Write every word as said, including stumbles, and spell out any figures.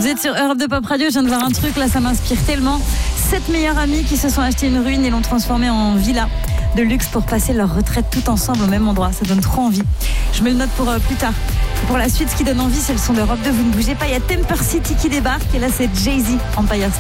Vous êtes sur Europe de Pop Radio, je viens de voir un truc, là ça m'inspire tellement. Sept meilleurs amis qui se sont achetés une ruine et l'ont transformée en villa de luxe pour passer leur retraite tout ensemble au même endroit. Ça donne trop envie. Je me le note pour euh, plus tard. Pour la suite, ce qui donne envie, c'est le son d'Europe deux. Vous ne bougez pas, il y a Temper City qui débarque et là c'est Jay-Z, Empire State.